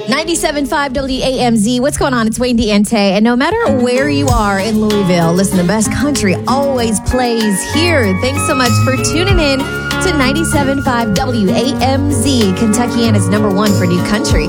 97.5 WAMZ. What's going on? It's Wayne Diente. And no matter where you are in Louisville, listen, the best country always plays here. Thanks so much for tuning in to 97.5 WAMZ, Kentuckiana's #1 for new country.